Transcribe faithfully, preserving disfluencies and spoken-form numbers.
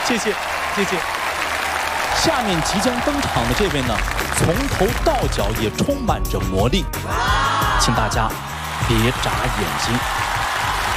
谢谢，谢谢。下面即将登场的这位呢，从头到脚也充满着魔力，请大家别眨眼睛。